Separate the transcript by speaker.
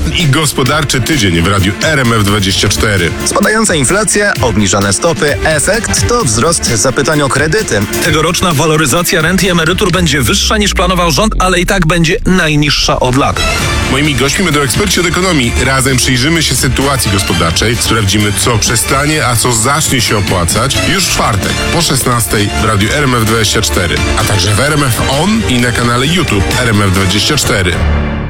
Speaker 1: i gospodarczy tydzień w radiu RMF24.
Speaker 2: Spadająca inflacja, obniżane stopy, efekt to wzrost zapytań o kredyty.
Speaker 3: Tegoroczna waloryzacja rent i emerytur będzie wyższa niż planował rząd, ale i tak będzie najniższa od lat.
Speaker 1: Moimi gośćmi będą eksperci od ekonomii. Razem przyjrzymy się sytuacji gospodarczej, sprawdzimy, co przestanie, a co zacznie się opłacać już w czwartek po 16:00 w radiu RMF24, a także w RMF On i na kanale YouTube RMF24.